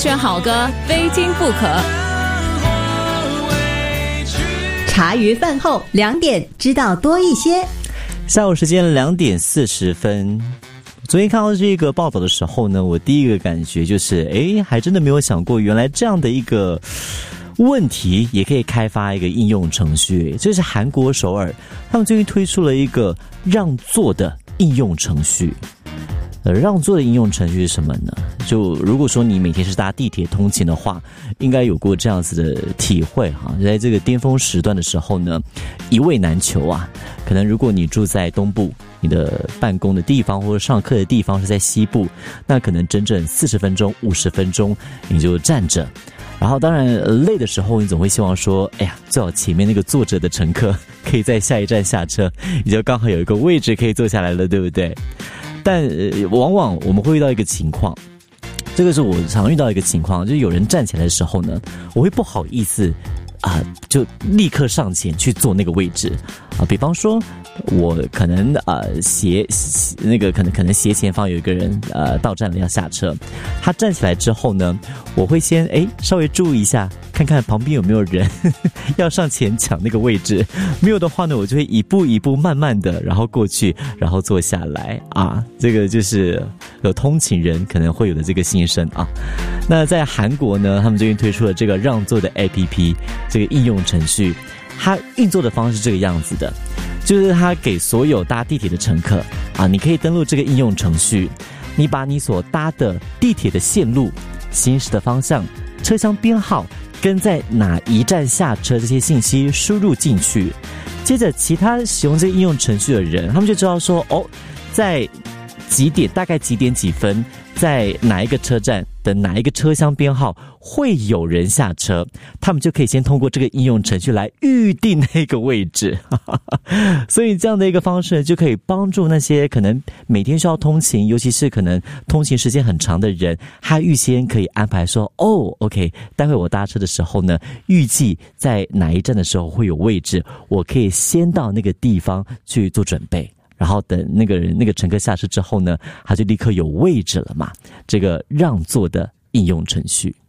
选好歌，非听不可。 茶余饭后2点知道多一些。 下午时间2点40分。昨天看到这个报道的时候呢，我第一个感觉就是还真的没有想过原来这样的一个问题也可以开发一个应用程序。这是韩国首尔，他们最近推出了一个让座的应用程序。让座的应用程序是什么呢？就如果说你每天是搭地铁通勤的话，应该有过这样子的体会哈。在这个巅峰时段的时候呢，一位难求啊。可能如果你住在东部，你的办公的地方或者上课的地方是在西部，那可能整整40分钟、50分钟你就站着。然后当然累的时候，你总会希望说，最好前面那个坐着的乘客可以在下一站下车，你就刚好有一个位置可以坐下来了，对不对？但往往我们会遇到一个情况，这个是我常遇到一个情况，就是有人站起来的时候呢，我会不好意思就立刻上前去坐那个位置比方说我可能斜前方有一个人到站了要下车，他站起来之后呢，我会先稍微注意一下，看看旁边有没有人要上前抢那个位置，没有的话呢，我就会一步一步慢慢的然后过去，然后坐下来这个就是有通勤人可能会有的这个心声那在韩国呢，他们最近推出了这个让座的 APP 这个应用程序，它运作的方式是这个样子的，就是它给所有搭地铁的乘客你可以登录这个应用程序，你把你所搭的地铁的线路、行驶的方向、车厢编号跟在哪一站下车这些信息输入进去，接着其他使用这个应用程序的人，他们就知道说在几点，大概几点几分，在哪一个车站的哪一个车厢编号会有人下车，他们就可以先通过这个应用程序来预定那个位置所以这样的一个方式就可以帮助那些可能每天需要通勤，尤其是可能通勤时间很长的人，他预先可以安排说OK， 待会我搭车的时候呢，预计在哪一站的时候会有位置，我可以先到那个地方去做准备，然后等那个乘客下车之后呢，他就立刻有位置了嘛。这个让座的应用程序。